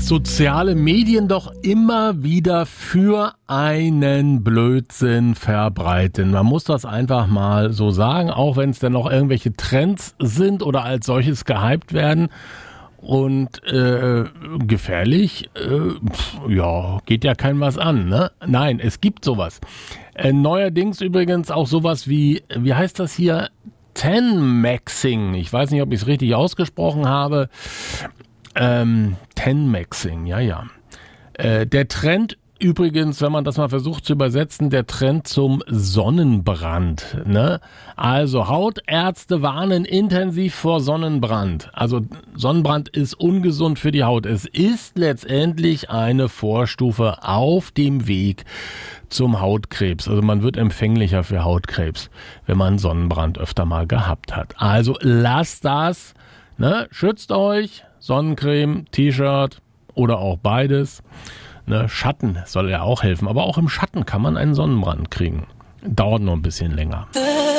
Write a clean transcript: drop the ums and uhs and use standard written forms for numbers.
was soziale Medien doch immer wieder für einen Blödsinn verbreiten. Man muss das einfach mal so sagen, auch wenn es dann noch irgendwelche Trends sind oder als solches gehypt werden. Und gefährlich, geht ja keinem was an, ne? Nein, es gibt sowas. Neuerdings übrigens auch sowas wie heißt das hier? Ten-Maxing. Ich weiß nicht, ob ich es richtig ausgesprochen habe. Ten-Maxing, ja. Der Trend übrigens, wenn man das mal versucht zu übersetzen, der Trend zum Sonnenbrand, ne? Also Hautärzte warnen intensiv vor Sonnenbrand. Also Sonnenbrand ist ungesund für die Haut. Es ist letztendlich eine Vorstufe auf dem Weg zum Hautkrebs. Also man wird empfänglicher für Hautkrebs, wenn man Sonnenbrand öfter mal gehabt hat. Also lasst das, ne? Schützt euch, Sonnencreme, T-Shirt oder auch beides. Ne, Schatten soll ja auch helfen, aber auch im Schatten kann man einen Sonnenbrand kriegen. Dauert nur ein bisschen länger.